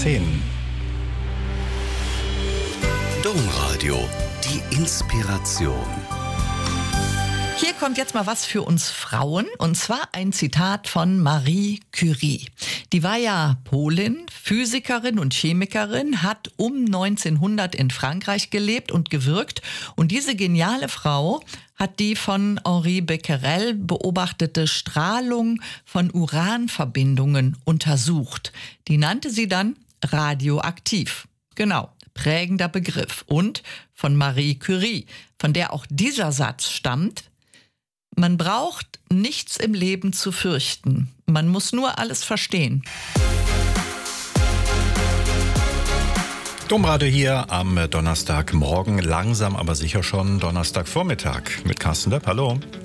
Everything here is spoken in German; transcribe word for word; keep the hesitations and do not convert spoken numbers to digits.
zehn. Domradio, die Inspiration. Hier kommt jetzt mal was für uns Frauen, und zwar ein Zitat von Marie Curie. Die war ja Polin, Physikerin und Chemikerin, hat um neunzehnhundert in Frankreich gelebt und gewirkt. Und diese geniale Frau hat die von Henri Becquerel beobachtete Strahlung von Uranverbindungen untersucht. Die nannte sie dann radioaktiv. Genau. Prägender Begriff. Und von Marie Curie, von der auch dieser Satz stammt: Man braucht nichts im Leben zu fürchten. Man muss nur alles verstehen. Domradio hier am Donnerstagmorgen, langsam aber sicher schon Donnerstagvormittag mit Carsten Depp. Hallo.